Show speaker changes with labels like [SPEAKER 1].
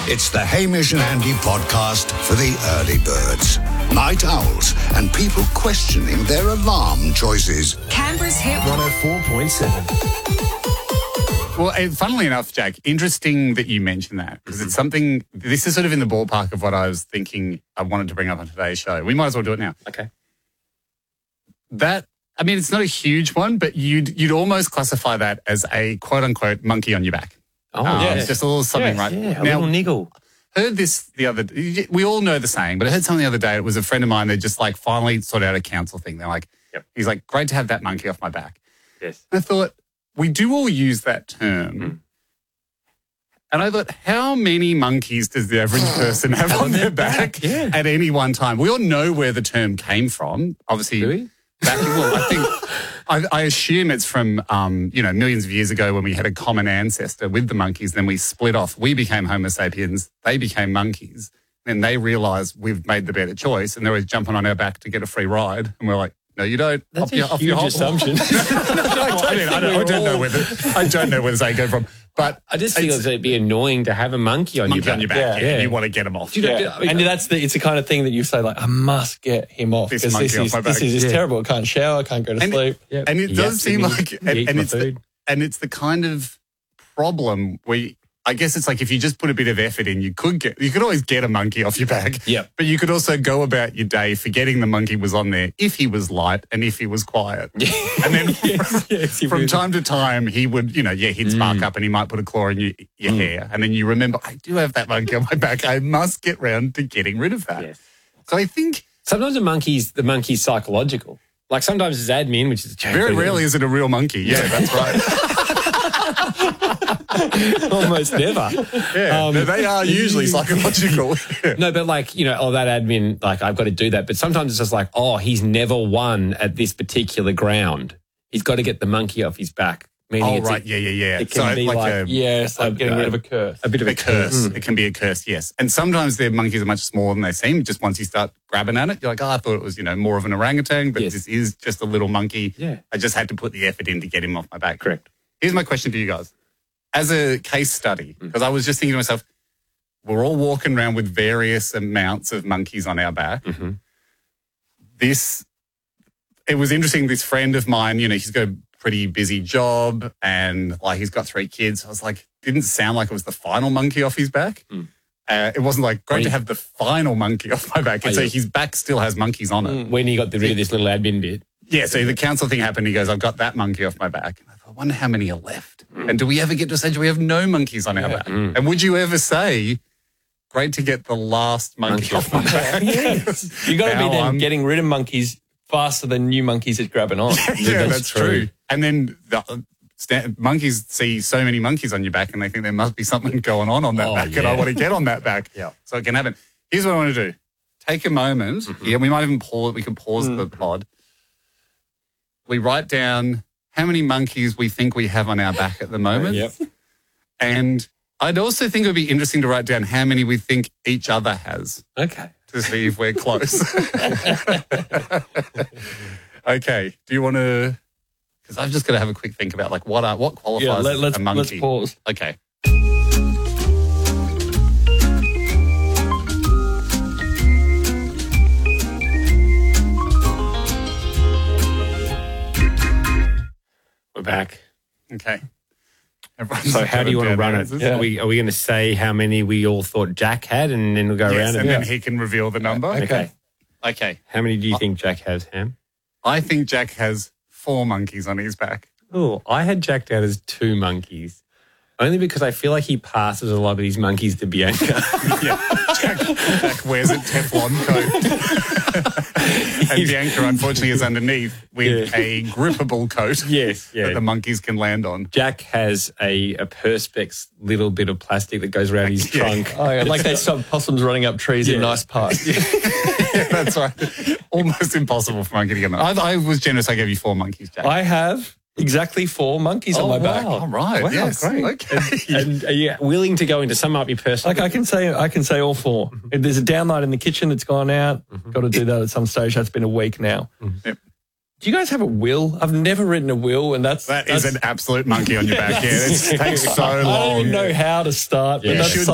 [SPEAKER 1] It's the Hamish and Andy podcast for the early birds, night owls, and people questioning their alarm choices.
[SPEAKER 2] Canberra's Hit
[SPEAKER 3] 104.7. Well, funnily enough, Jack, interesting that you mentioned that because it's something, this is sort of in the ballpark of what I was thinking I wanted to bring up on today's show. We might as well do it now.
[SPEAKER 4] Okay.
[SPEAKER 3] I mean, it's not a huge one, but you'd almost classify that as a quote-unquote monkey on your back.
[SPEAKER 4] Oh, yeah.
[SPEAKER 3] It's just a little something, right?
[SPEAKER 4] Yeah, a little niggle.
[SPEAKER 3] Heard this the other day. We all know the saying, but I heard something the other day. It was a friend of mine that just like finally sorted out a council thing. They're like, He's like, great to have that monkey off my back.
[SPEAKER 4] Yes.
[SPEAKER 3] And I thought, we do all use that term. And I thought, how many monkeys does the average person have on their back at any one time? We all know where the term came from. Obviously,
[SPEAKER 4] Do we?
[SPEAKER 3] I assume it's from, millions of years ago when we had a common ancestor with the monkeys. Then we split off. We became Homo sapiens. They became monkeys. Then they realised we've made the better choice, and they were jumping on our back to get a free ride. And we're like, no, you don't.
[SPEAKER 4] That's a huge assumption.
[SPEAKER 3] I don't know where they go from. But
[SPEAKER 4] I just feel it'd be annoying to have a monkey on your back.
[SPEAKER 3] Yeah. You want to get them off.
[SPEAKER 5] And it's the kind of thing that you say, like, I must get him off because this is terrible. I can't shower, I can't go to sleep.
[SPEAKER 3] And it does seem like, and it's the kind of problem where I guess it's like if you just put a bit of effort in, you could always get a monkey off your back.
[SPEAKER 4] Yeah.
[SPEAKER 3] But you could also go about your day forgetting the monkey was on there if he was light and if he was quiet. And then from time to time, he would, he'd spark up and he might put a claw in your hair. And then you remember, I do have that monkey on my back. I must get round to getting rid of that.
[SPEAKER 4] Yes.
[SPEAKER 3] So I think
[SPEAKER 4] sometimes the monkey's psychological. Like sometimes it's admin, which is a joke.
[SPEAKER 3] Very rarely is it a real monkey. Yeah, that's right.
[SPEAKER 4] Almost never.
[SPEAKER 3] Yeah, they are usually psychological.
[SPEAKER 4] No, but that admin, I've got to do that. But sometimes it's just like, he's never won at this particular ground. He's got to get the monkey off his back.
[SPEAKER 3] Yeah.
[SPEAKER 4] It can be
[SPEAKER 5] it's like getting rid of a curse.
[SPEAKER 3] A bit of a curse. It can be a curse, yes. And sometimes their monkeys are much smaller than they seem. Just once you start grabbing at it, you're like, I thought it was, more of an orangutan, but this is just a little monkey.
[SPEAKER 4] Yeah.
[SPEAKER 3] I just had to put the effort in to get him off my back.
[SPEAKER 4] Correct.
[SPEAKER 3] Here's my question to you guys. As a case study, because I was just thinking to myself, we're all walking around with various amounts of monkeys on our back.
[SPEAKER 4] Mm-hmm.
[SPEAKER 3] It was interesting, this friend of mine, he's got a pretty busy job and he's got 3 kids. I was like, didn't sound like it was the final monkey off his back. It wasn't like great to have the final monkey off my back. So his back still has monkeys on it.
[SPEAKER 4] When he got rid of this little admin bit.
[SPEAKER 3] Yeah, so the council thing happened. He goes, I've got that monkey off my back. And I thought, I wonder how many are left. And do we ever get to a stage where we have no monkeys on our back? And would you ever say, great to get the last monkey off my back?
[SPEAKER 5] Yes. You got to be then getting rid of monkeys faster than new monkeys is grabbing on.
[SPEAKER 3] Yeah, that's true. And then monkeys see so many monkeys on your back and they think there must be something going on that back and I want to get on that back. So it can happen. Here's what I want to do. Take a moment. Yeah, we might even pause. We can pause the pod. We write down how many monkeys we think we have on our back at the moment. And I'd also think it would be interesting to write down how many we think each other has.
[SPEAKER 4] Okay.
[SPEAKER 3] To see if we're close. Okay. Do you want to... Because I've just got to have a quick think about what qualifies a monkey.
[SPEAKER 5] Let's pause.
[SPEAKER 3] Okay.
[SPEAKER 4] We're back.
[SPEAKER 3] Okay.
[SPEAKER 4] So how do you want to run it?
[SPEAKER 5] Yeah.
[SPEAKER 4] Are we going to say how many we all thought Jack had and then we'll go around?
[SPEAKER 3] And then he can reveal the number?
[SPEAKER 4] Okay.
[SPEAKER 3] How
[SPEAKER 4] many do you think Jack has, Ham?
[SPEAKER 3] I think Jack has 4 monkeys on his back.
[SPEAKER 4] Oh, I had Jack down as 2 monkeys. Only because I feel like he passes a lot of these monkeys to Bianca.
[SPEAKER 3] Jack wears a Teflon coat. And Bianca, unfortunately, is underneath with a grippable coat that the monkeys can land on.
[SPEAKER 4] Jack has a Perspex little bit of plastic that goes around his trunk.
[SPEAKER 5] Oh, yeah, like they stop possums running up trees in nice parks.
[SPEAKER 3] Yeah, that's right. Almost impossible for a monkey to get on. I was generous. I gave you 4 monkeys, Jack.
[SPEAKER 5] I have exactly 4 monkeys on my back.
[SPEAKER 3] All right.
[SPEAKER 4] Wow,
[SPEAKER 3] yes.
[SPEAKER 4] Great.
[SPEAKER 3] Okay.
[SPEAKER 4] And are you willing to go into some might be personal?
[SPEAKER 5] Like I can say all 4. There's a downlight in the kitchen that's gone out. Got to do that at some stage. That's been a week now.
[SPEAKER 3] Yep.
[SPEAKER 5] Do you guys have a wheel? I've never ridden a wheel, and that's
[SPEAKER 3] an absolute monkey on your back. Yeah, it takes so long.
[SPEAKER 5] I don't even know how to start.
[SPEAKER 3] Yeah.
[SPEAKER 5] But that's